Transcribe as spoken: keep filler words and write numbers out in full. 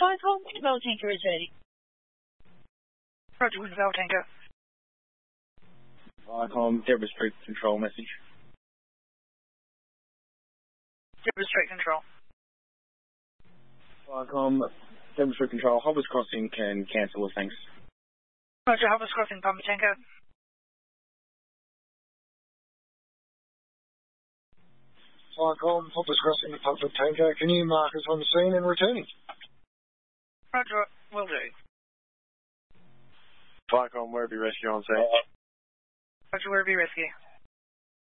Viacom, Val Tanker is ready. Roger, with Val Tanker. Viacom, Deborah Street Control message. Deborah Street Control. Viacom, Deborah Street Control, Hobbs Crossing can cancel, thanks. Roger, Hobbs Crossing, Papa Tanker. Viacom, Hobbs Crossing, Papa Tanker. Can you mark us on the scene and returning? Roger, will do. Viacom, Werribee Rescue on scene. Roger, Werribee Rescue.